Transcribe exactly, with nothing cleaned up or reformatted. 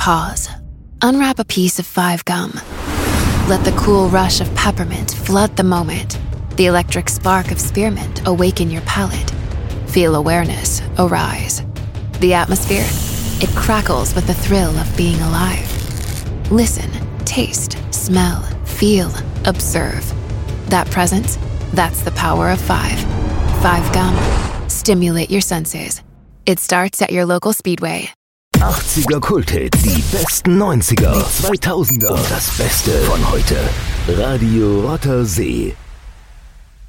Pause. Unwrap a piece of Five Gum. Let the cool rush of peppermint flood the moment. The electric spark of spearmint awaken your palate. Feel awareness arise. The atmosphere, it crackles with the thrill of being alive. Listen, taste, smell, feel, observe. That presence, that's the power of five. Five Gum. Stimulate your senses. It starts at your local Speedway. achtziger Kulthits, die besten neunziger, die zweitausender und das Beste von heute. Radio Rotter See.